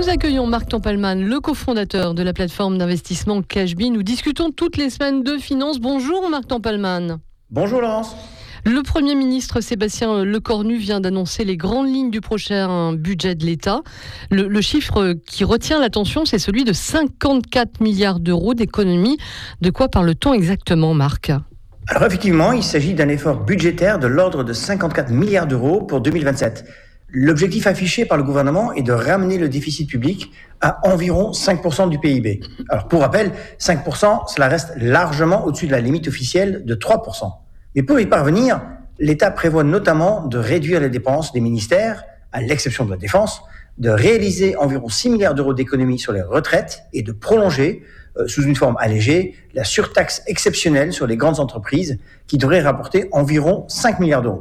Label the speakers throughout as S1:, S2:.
S1: Nous accueillons Marc Tempelman, le cofondateur de la plateforme d'investissement Cashbee. Nous discutons toutes les semaines de finances. Bonjour Marc Tempelman.
S2: Bonjour Laurence.
S1: Le Premier ministre Sébastien Lecornu vient d'annoncer les grandes lignes du prochain budget de l'État. Le chiffre qui retient l'attention, c'est celui de 54 milliards d'euros d'économies. De quoi parle-t-on exactement, Marc ?
S2: Alors effectivement, il s'agit d'un effort budgétaire de l'ordre de 54 milliards d'euros pour 2027. L'objectif affiché par le gouvernement est de ramener le déficit public à environ 5% du PIB. Alors pour rappel, 5%, cela reste largement au-dessus de la limite officielle de 3%. Mais pour y parvenir, l'État prévoit notamment de réduire les dépenses des ministères, à l'exception de la Défense, de réaliser environ 6 milliards d'euros d'économies sur les retraites et de prolonger, sous une forme allégée, la surtaxe exceptionnelle sur les grandes entreprises qui devrait rapporter environ 5 milliards d'euros.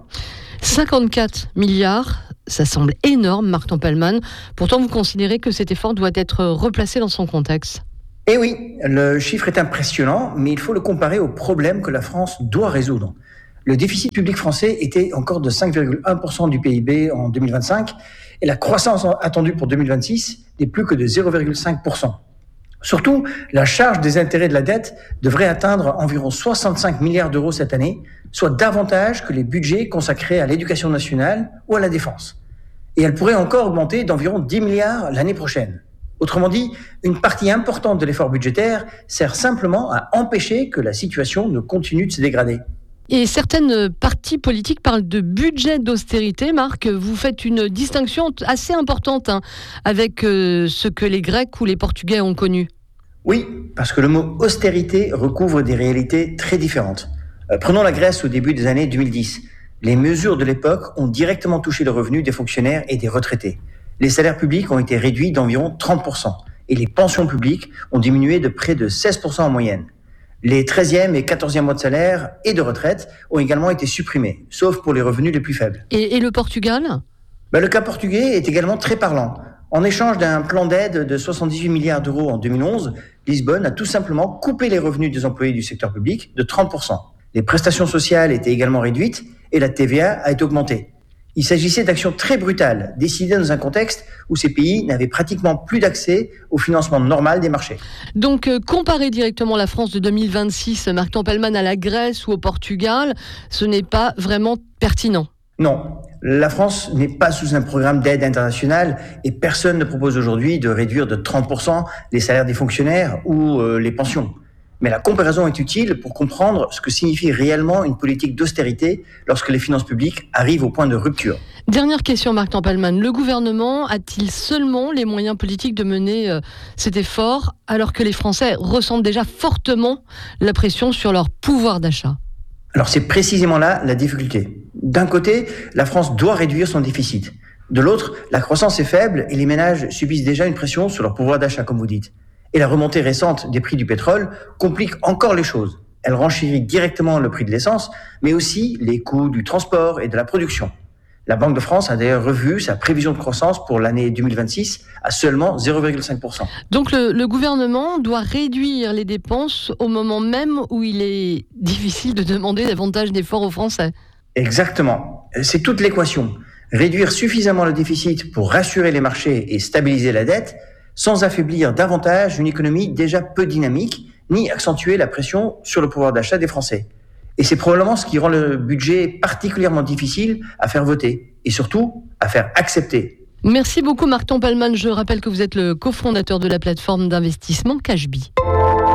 S1: 54 milliards, ça semble énorme, Marc Tempelman. Pourtant, vous considérez que cet effort doit être replacé dans son contexte.
S2: Eh oui, le chiffre est impressionnant, mais il faut le comparer aux problèmes que la France doit résoudre. Le déficit public français était encore de 5,1% du PIB en 2025 et la croissance attendue pour 2026 n'est plus que de 0,5%. Surtout, la charge des intérêts de la dette devrait atteindre environ 65 milliards d'euros cette année, soit davantage que les budgets consacrés à l'éducation nationale ou à la défense. Et elle pourrait encore augmenter d'environ 10 milliards l'année prochaine. Autrement dit, une partie importante de l'effort budgétaire sert simplement à empêcher que la situation ne continue de se dégrader.
S1: Et certaines partis politiques parlent de budget d'austérité. Marc, vous faites une distinction assez importante avec ce que les Grecs ou les Portugais ont connu.
S2: Oui, parce que le mot austérité recouvre des réalités très différentes. Prenons la Grèce au début des années 2010. Les mesures de l'époque ont directement touché le revenu des fonctionnaires et des retraités. Les salaires publics ont été réduits d'environ 30% et les pensions publiques ont diminué de près de 16% en moyenne. Les 13e et 14e mois de salaire et de retraite ont également été supprimés, sauf pour les revenus les plus faibles.
S1: Et le Portugal ?
S2: Le cas portugais est également très parlant. En échange d'un plan d'aide de 78 milliards d'euros en 2011, Lisbonne a tout simplement coupé les revenus des employés du secteur public de 30%. Les prestations sociales étaient également réduites et la TVA a été augmentée. Il s'agissait d'actions très brutales, décidées dans un contexte où ces pays n'avaient pratiquement plus d'accès au financement normal des marchés.
S1: Donc, comparer directement la France de 2026, Marc Tempelman, à la Grèce ou au Portugal, ce n'est pas vraiment pertinent.
S2: Non, la France n'est pas sous un programme d'aide internationale et personne ne propose aujourd'hui de réduire de 30% les salaires des fonctionnaires ou les pensions. Mais la comparaison est utile pour comprendre ce que signifie réellement une politique d'austérité lorsque les finances publiques arrivent au point de rupture.
S1: Dernière question, Marc Tempelman. Le gouvernement a-t-il seulement les moyens politiques de mener cet effort alors que les Français ressentent déjà fortement la pression sur leur pouvoir d'achat ?
S2: Alors c'est précisément là la difficulté. D'un côté, la France doit réduire son déficit. De l'autre, la croissance est faible et les ménages subissent déjà une pression sur leur pouvoir d'achat, comme vous dites. Et la remontée récente des prix du pétrole complique encore les choses. Elle renchérit directement le prix de l'essence, mais aussi les coûts du transport et de la production. La Banque de France a d'ailleurs revu sa prévision de croissance pour l'année 2026 à seulement 0,5%.
S1: Donc le gouvernement doit réduire les dépenses au moment même où il est difficile de demander davantage d'efforts aux Français.
S2: Exactement. C'est toute l'équation. Réduire suffisamment le déficit pour rassurer les marchés et stabiliser la dette, sans affaiblir davantage une économie déjà peu dynamique, ni accentuer la pression sur le pouvoir d'achat des Français. Et c'est probablement ce qui rend le budget particulièrement difficile à faire voter, et surtout à faire accepter.
S1: Merci beaucoup Marc Tempelman. Je rappelle que vous êtes le cofondateur de la plateforme d'investissement Cashbee.